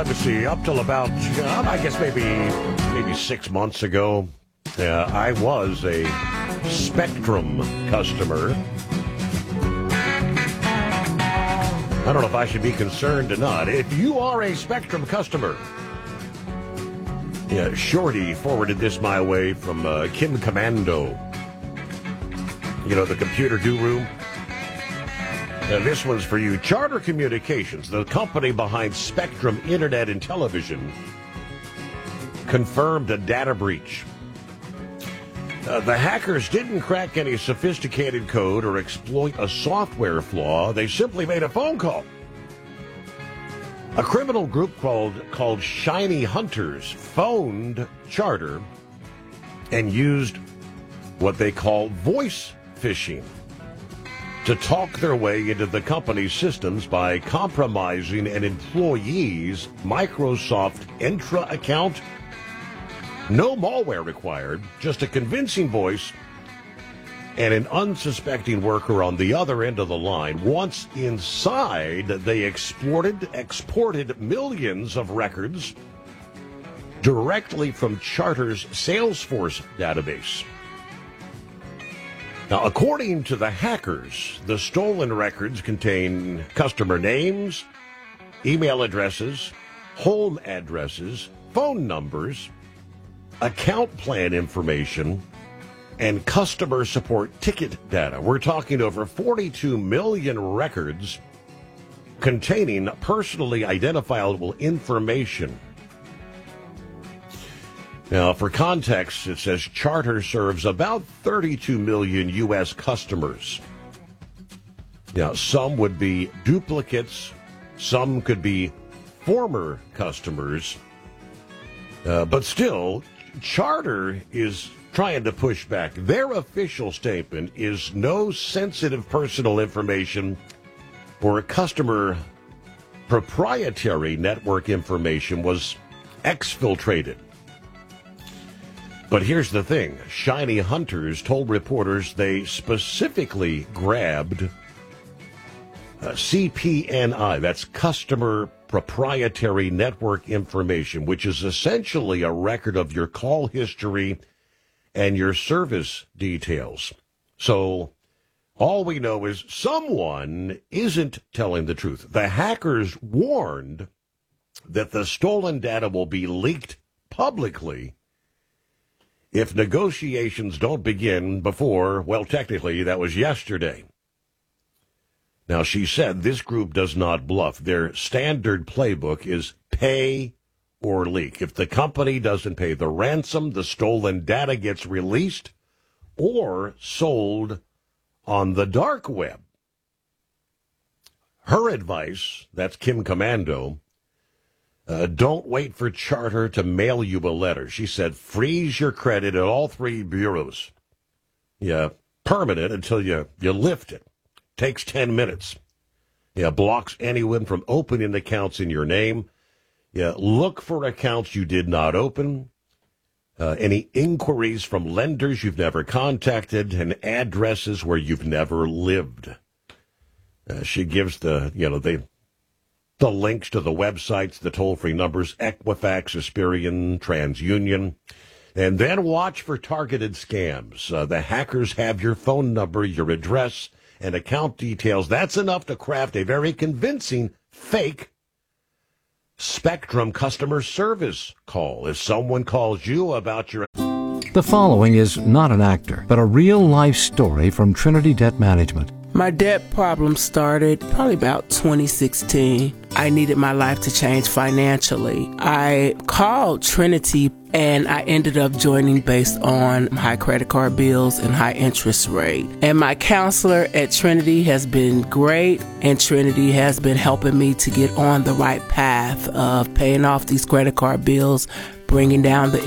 let me see, up till about, I guess maybe 6 months ago, I was a Spectrum customer. I don't know if I should be concerned or not. If you are a Spectrum customer, Shorty forwarded this my way from Kim Commando. You know, the computer guru. This one's for you. Charter Communications, the company behind Spectrum Internet and Television, confirmed a data breach. The hackers didn't crack any sophisticated code or exploit a software flaw. They simply made a phone call. A criminal group called Shiny Hunters phoned Charter and used what they call voice phishing to talk their way into the company's systems by compromising an employee's Microsoft Entra account. No malware required, just a convincing voice and an unsuspecting worker on the other end of the line. Once inside, they exported millions of records directly from Charter's Salesforce database. Now, according to the hackers, the stolen records contain customer names, email addresses, home addresses, phone numbers, account plan information, and customer support ticket data. We're talking over 42 million records containing personally identifiable information. Now, for context, it says Charter serves about 32 million U.S. customers. Now, some would be duplicates, some could be former customers, but still, Charter is trying to push back. Their official statement is no sensitive personal information or customer proprietary network information was exfiltrated. But here's the thing. Shiny Hunters told reporters they specifically grabbed CPNI, that's Customer Proprietary Network Information, which is essentially a record of your call history and your service details. So all we know is someone isn't telling the truth. The hackers warned that the stolen data will be leaked publicly if negotiations don't begin before, well, technically, that was yesterday. Now, she said this group does not bluff. Their standard playbook is pay or leak. If the company doesn't pay the ransom, the stolen data gets released or sold on the dark web. Her advice, that's Kim Commando, don't wait for Charter to mail you a letter. She said, freeze your credit at all three bureaus. Yeah, permanent until you lift it. Takes 10 minutes. Yeah, blocks anyone from opening accounts in your name. Yeah, look for accounts you did not open. Any inquiries from lenders you've never contacted and addresses where you've never lived. She gives the links to the websites, the toll-free numbers, Equifax, Experian, TransUnion. And then watch for targeted scams. The hackers have your phone number, your address, and account details. That's enough to craft a very convincing fake Spectrum customer service call. If someone calls you about your... The following is not an actor, but a real-life story from Trinity Debt Management. My debt problem started probably about 2016. I needed my life to change financially. I called Trinity and I ended up joining based on high credit card bills and high interest rate. And my counselor at Trinity has been great, and Trinity has been helping me to get on the right path of paying off these credit card bills, bringing down the